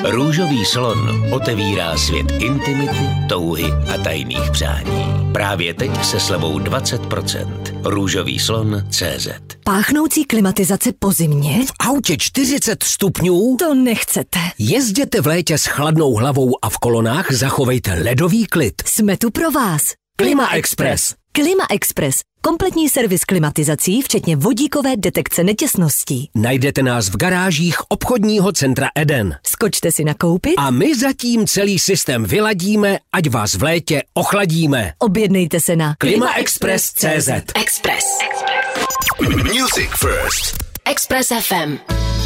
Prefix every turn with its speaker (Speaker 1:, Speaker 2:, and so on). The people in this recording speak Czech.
Speaker 1: Růžový slon otevírá svět intimity, touhy a tajných přání. Právě teď se slevou 20%. Růžovýslon.cz.
Speaker 2: Páchnoucí klimatizace po zimě?
Speaker 3: V autě 40 stupňů?
Speaker 2: To nechcete.
Speaker 3: Jezděte v létě s chladnou hlavou a v kolonách zachovejte ledový klid.
Speaker 2: Jsme tu pro vás.
Speaker 3: Klima Express.
Speaker 2: Klima Express. Kompletní servis klimatizací, včetně vodíkové detekce netěsností.
Speaker 3: Najdete nás v garážích obchodního centra Eden.
Speaker 2: Skočte si nakoupit
Speaker 3: a my zatím celý systém vyladíme, ať vás v létě ochladíme.
Speaker 2: Objednejte se na
Speaker 3: klimaexpress.cz.
Speaker 2: Express.
Speaker 4: Music First.
Speaker 2: Express FM.